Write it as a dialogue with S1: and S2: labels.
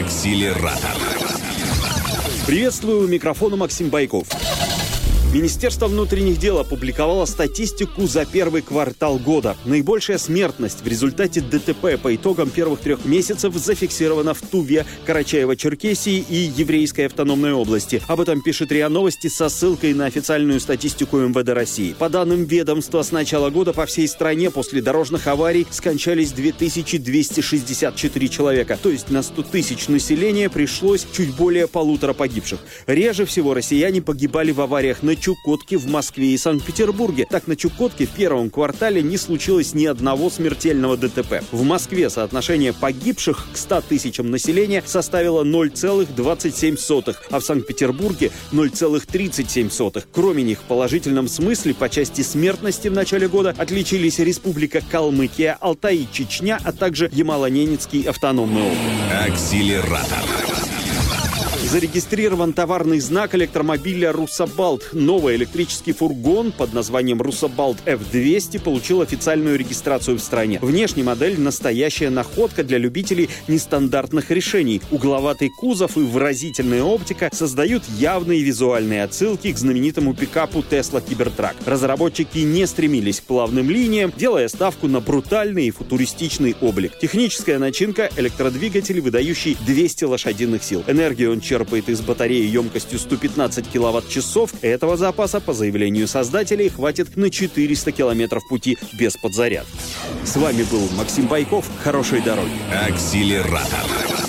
S1: Акселератор.
S2: Приветствую, у микрофона Максим Байков. Министерство внутренних дел опубликовало статистику за первый квартал года. Наибольшая смертность в результате ДТП по итогам первых 3 месяцев зафиксирована в Туве, Карачаево-Черкесии и Еврейской автономной области. Об этом пишет РИА Новости со ссылкой на официальную статистику МВД России. По данным ведомства, с начала года по всей стране после дорожных аварий скончались 2264 человека. То есть на 100 тысяч населения пришлось чуть более 1,5 погибших. Реже всего россияне погибали в авариях на Чукотке, в Москве и Санкт-Петербурге. Так, на Чукотке в первом квартале не случилось ни одного смертельного ДТП. В Москве соотношение погибших к 100 тысячам населения составило 0,27, а в Санкт-Петербурге 0,37. Кроме них, в положительном смысле по части смертности в начале года отличились Республика Калмыкия, Алтай и Чечня, а также Ямало-Ненецкий автономный округ.
S1: Акселератор.
S2: Зарегистрирован товарный знак электромобиля «Руссобалт». Новый электрический фургон под названием «Руссобалт F200» получил официальную регистрацию в стране. Внешне модель – настоящая находка для любителей нестандартных решений. Угловатый кузов и выразительная оптика создают явные визуальные отсылки к знаменитому пикапу Tesla Cybertruck. Разработчики не стремились к плавным линиям, делая ставку на брутальный и футуристичный облик. Техническая начинка – электродвигатель, выдающий 200 лошадиных сил. Энергию он черпает из батареи емкостью 115 киловатт-часов. Этого запаса, по заявлению создателей, хватит на 400 километров пути без подзарядки. С вами был Максим Байков. Хорошей дороги.
S1: Акселератор.